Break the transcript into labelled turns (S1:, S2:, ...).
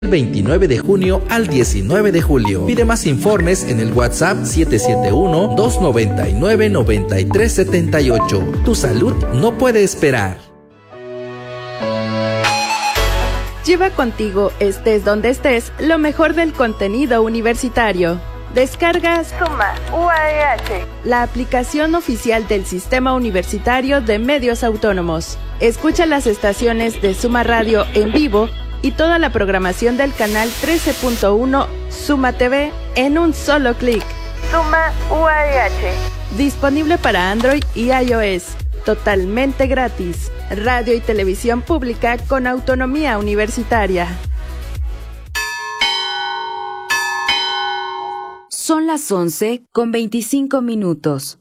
S1: 29 de junio al 19 de julio. Pide más informes en el WhatsApp 771-299-9378. Tu salud no puede esperar.
S2: Lleva contigo, estés donde estés, lo mejor del contenido universitario. Descarga Suma UAEH, la aplicación oficial del Sistema Universitario de Medios Autónomos. Escucha las estaciones de Suma Radio en vivo y toda la programación del canal 13.1 Suma TV en un solo clic. Suma UAEH. Disponible para Android y iOS. Totalmente gratis. Radio y televisión pública con autonomía universitaria.
S3: Son las 11:25.